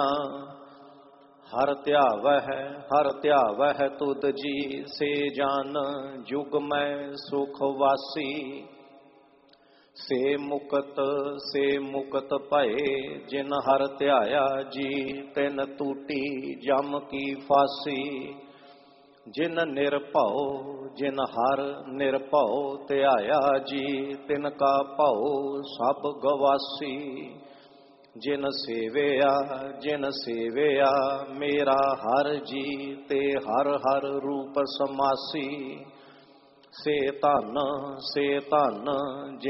ਹਰ ਧਿਆਵਹਿ ਤੁਧ ਜੀ ਸੇ ਜਾਨ, ਜੁਗ ਮੈਂ ਸੁਖ ਵਾਸੀ। ਸੇ ਮੁਕਤ ਭਏ ਜਿਨ ਹਰ ਧਿਆਇਆ ਜੀ, ਤਿਨ ਟੂਟੀ ਜਮ ਕੀ ਫਾਸੀ। ਜਿਨ ਹਰ ਨਿਰਭਉ ਧਿਆਇਆ ਜੀ, ਤਿਨ ਕਾ ਭਉ ਸਭ ਗਵਾਸੀ। ਜਿਨ ਸੇਵਿਆ ਮੇਰਾ ਹਰ ਜੀ, ਤੇ ਹਰ ਹਰ ਰੂਪ ਸਮਾਸੀ। ਸੇ ਧਨ